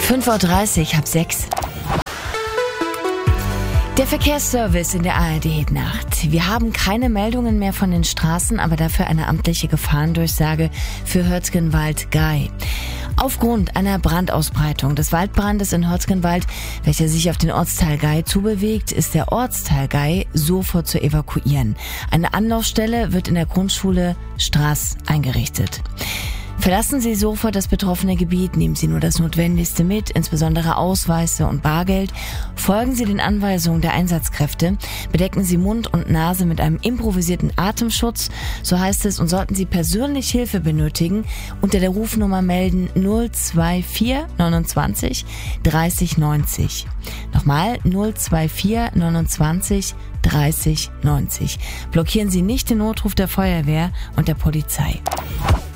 5:30 Uhr, halb 6. Der Verkehrsservice in der ARD-Nacht. Wir haben keine Meldungen mehr von den Straßen, aber dafür eine amtliche Gefahrendurchsage für Hörzgenwald-Gei. Aufgrund einer Brandausbreitung des Waldbrandes in Hörzgenwald, welcher sich auf den Ortsteil Gei zubewegt, ist der Ortsteil Gei sofort zu evakuieren. Eine Anlaufstelle wird in der Grundschule Straß eingerichtet. Verlassen Sie sofort das betroffene Gebiet, nehmen Sie nur das Notwendigste mit, insbesondere Ausweise und Bargeld. Folgen Sie den Anweisungen der Einsatzkräfte, bedecken Sie Mund und Nase mit einem improvisierten Atemschutz, so heißt es, und sollten Sie persönlich Hilfe benötigen, unter der Rufnummer melden 024 29 30 90. Nochmal 024 29 30 90. Blockieren Sie nicht den Notruf der Feuerwehr und der Polizei.